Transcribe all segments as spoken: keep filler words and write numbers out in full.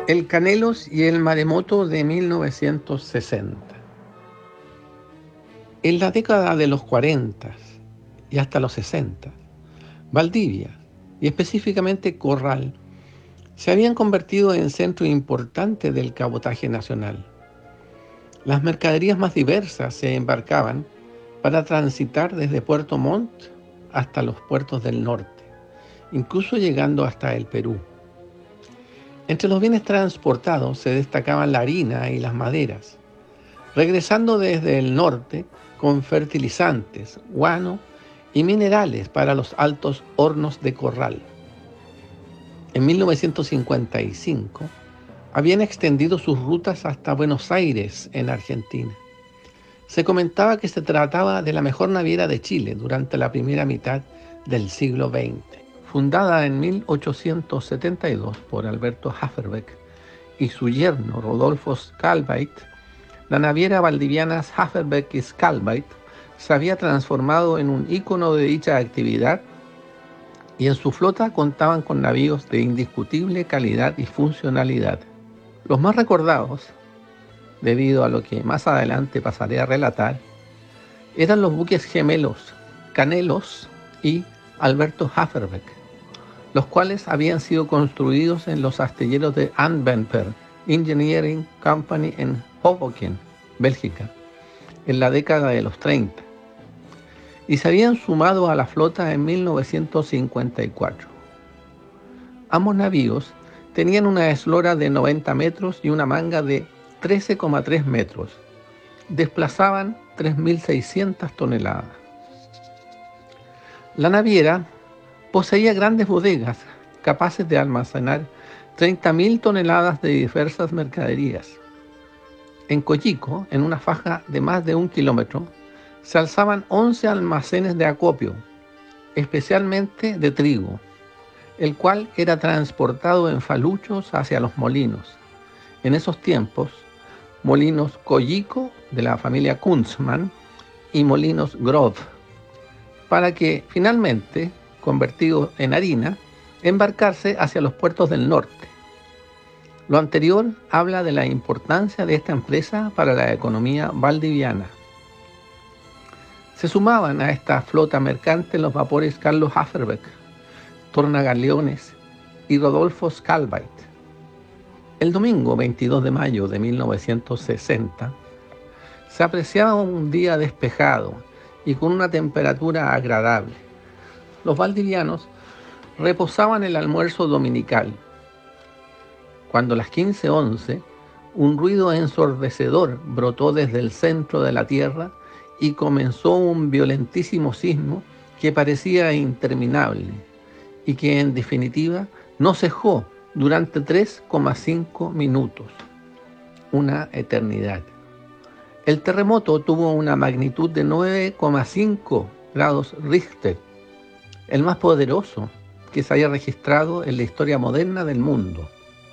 El Canelos y el maremoto de mil novecientos sesenta. En la década de los cuarenta y hasta los sesenta, Valdivia, y específicamente Corral, se habían convertido en centro importante del cabotaje nacional. Las mercaderías más diversas se embarcaban para transitar desde Puerto Montt hasta los puertos del norte, incluso llegando hasta el Perú. Entre los bienes transportados se destacaban la harina y las maderas, regresando desde el norte con fertilizantes, guano y minerales para los altos hornos de Corral. En mil novecientos cincuenta y cinco habían extendido sus rutas hasta Buenos Aires, en Argentina. Se comentaba que se trataba de la mejor naviera de Chile durante la primera mitad del siglo veinte. Fundada en mil ochocientos setenta y dos por Alberto Haferbeck y su yerno Rodolfo Scalbait, la naviera valdiviana Haferbeck y Scalbait se había transformado en un ícono de dicha actividad, y en su flota contaban con navíos de indiscutible calidad y funcionalidad. Los más recordados, debido a lo que más adelante pasaré a relatar, eran los buques gemelos Canelos y Alberto Haferbeck, los cuales habían sido construidos en los astilleros de Antwerper Engineering Company en Hoboken, Bélgica, en la década de los treinta, y se habían sumado a la flota en mil novecientos cincuenta y cuatro. Ambos navíos tenían una eslora de noventa metros y una manga de trece coma tres metros. Desplazaban tres mil seiscientas toneladas. La naviera poseía grandes bodegas capaces de almacenar treinta mil toneladas de diversas mercaderías. En Coyico, en una faja de más de un kilómetro, se alzaban once almacenes de acopio, especialmente de trigo, el cual era transportado en faluchos hacia los molinos. En esos tiempos, molinos Coyico, de la familia Kunzmann, y molinos Grove, para que finalmente, convertidos en harina, embarcarse hacia los puertos del norte. Lo anterior habla de la importancia de esta empresa para la economía valdiviana. Se sumaban a esta flota mercante los vapores Carlos Haferbeck, Tornagaleones y Rodolfo Scalbait. El domingo veintidós de mayo de mil novecientos sesenta se apreciaba un día despejado y con una temperatura agradable. Los valdivianos reposaban el almuerzo dominical, cuando a las quince once un ruido ensordecedor brotó desde el centro de la tierra y comenzó un violentísimo sismo que parecía interminable y que en definitiva no cejó durante tres coma cinco minutos, una eternidad. El terremoto tuvo una magnitud de nueve coma cinco grados Richter, el más poderoso que se haya registrado en la historia moderna del mundo.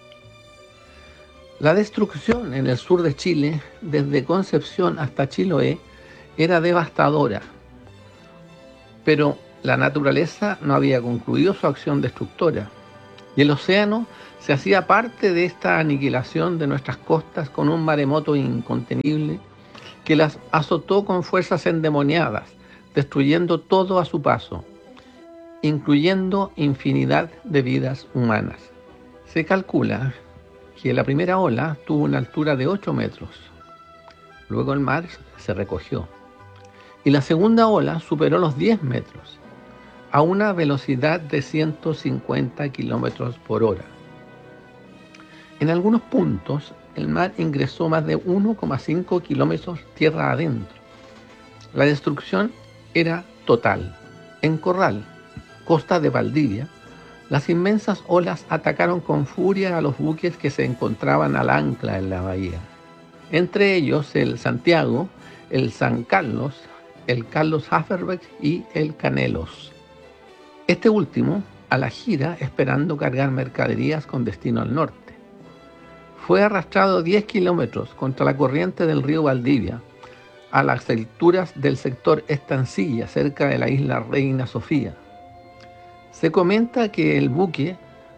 La destrucción en el sur de Chile, desde Concepción hasta Chiloé, era devastadora, pero la naturaleza no había concluido su acción destructora, y el océano se hacía parte de esta aniquilación de nuestras costas con un maremoto incontenible que las azotó con fuerzas endemoniadas, destruyendo todo a su paso, incluyendo infinidad de vidas humanas. Se calcula que la primera ola tuvo una altura de ocho metros. Luego el mar se recogió y la segunda ola superó los diez metros a una velocidad de ciento cincuenta kilómetros por hora. En algunos puntos el mar ingresó más de uno coma cinco kilómetros tierra adentro. La destrucción era total. En Corral, costa de Valdivia, las inmensas olas atacaron con furia a los buques que se encontraban al ancla en la bahía. Entre ellos el Santiago, el San Carlos, el Carlos Haferbeck y el Canelos. Este último a la gira esperando cargar mercaderías con destino al norte. Fue arrastrado diez kilómetros contra la corriente del río Valdivia, a las alturas del sector Estancilla, cerca de la isla Reina Sofía. Se comenta que el buque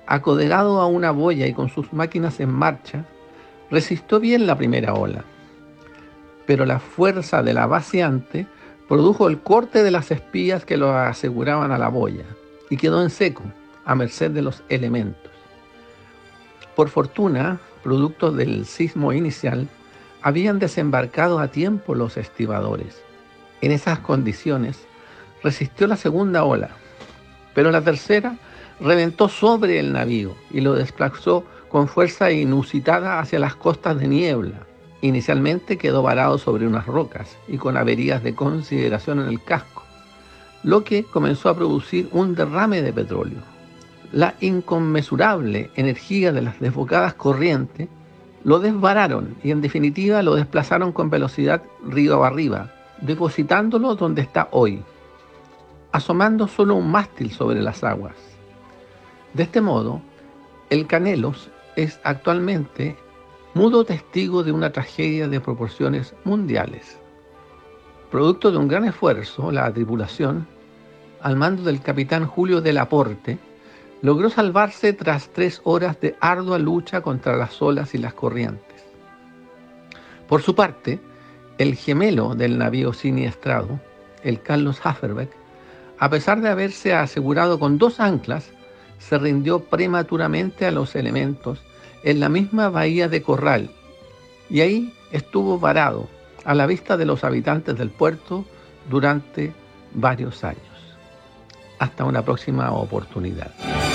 acoderado a una boya y con sus máquinas en marcha, resistió bien la primera ola, pero la fuerza de la vaciante produjo el corte de las espías que lo aseguraban a la boya y quedó en seco, a merced de los elementos. Por fortuna, producto del sismo inicial, habían desembarcado a tiempo los estibadores. En esas condiciones, resistió la segunda ola, pero la tercera reventó sobre el navío y lo desplazó con fuerza inusitada hacia las costas de Niebla. Inicialmente quedó varado sobre unas rocas y con averías de consideración en el casco, lo que comenzó a producir un derrame de petróleo. La inconmensurable energía de las desbocadas corrientes lo desvararon y en definitiva lo desplazaron con velocidad río arriba, depositándolo donde está hoy, asomando solo un mástil sobre las aguas. De este modo, el Canelos es actualmente mudo testigo de una tragedia de proporciones mundiales. Producto de un gran esfuerzo, la tripulación, al mando del capitán Julio de Laporte, logró salvarse tras tres horas de ardua lucha contra las olas y las corrientes. Por su parte, el gemelo del navío siniestrado, el Carlos Haferbeck, a pesar de haberse asegurado con dos anclas, se rindió prematuramente a los elementos en la misma bahía de Corral, y ahí estuvo varado a la vista de los habitantes del puerto durante varios años. Hasta una próxima oportunidad.